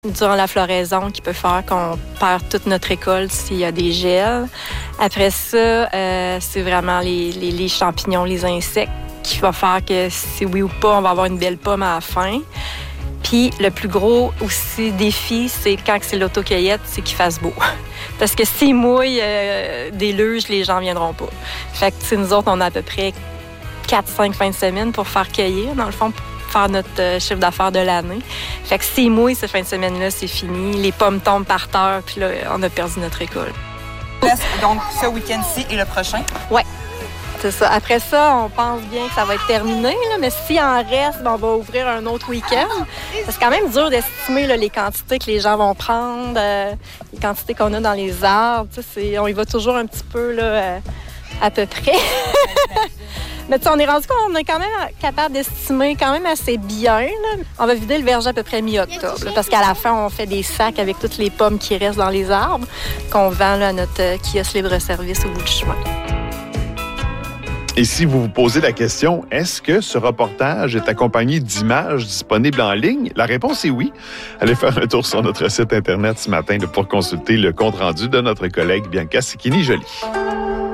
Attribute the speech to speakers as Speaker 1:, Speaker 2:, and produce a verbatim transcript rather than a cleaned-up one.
Speaker 1: Durant la floraison, qui peut faire qu'on perd toute notre récolte s'il y a des gels. Après ça, euh, c'est vraiment les, les, les champignons, les insectes qui va faire que si oui ou pas, on va avoir une belle pomme à la fin. Puis le plus gros aussi défi, c'est quand c'est l'autocueillette, c'est qu'il fasse beau. Parce que s'il mouille euh, des luges, les gens ne viendront pas. Fait que nous autres, on a à peu près quatre cinq fins de semaine pour faire cueillir, dans le fond, pour faire notre euh, chiffre d'affaires de l'année. Fait que s'il mouille, cette fin de semaine-là, c'est fini. Les pommes tombent par terre, puis là, on a perdu notre récolte.
Speaker 2: Donc, ce week-end-ci et le prochain?
Speaker 1: Oui. C'est ça. Après ça, on pense bien que ça va être terminé, là, mais s'il en reste, ben, on va ouvrir un autre week-end. C'est quand même dur d'estimer là, les quantités que les gens vont prendre, euh, les quantités qu'on a dans les arbres. C'est, on y va toujours un petit peu là, euh, à peu près. Mais on est rendu qu'on est quand même capable d'estimer quand même assez bien. Là. On va vider le verger à peu près mi-octobre, là, parce qu'à la fin, on fait des sacs avec toutes les pommes qui restent dans les arbres qu'on vend là, à notre euh, kiosque libre-service au bout du chemin.
Speaker 3: Et si vous vous posez la question, est-ce que ce reportage est accompagné d'images disponibles en ligne? La réponse est oui. Allez faire un tour sur notre site Internet ce matin pour consulter le compte-rendu de notre collègue Bianca Sicchini-Joly.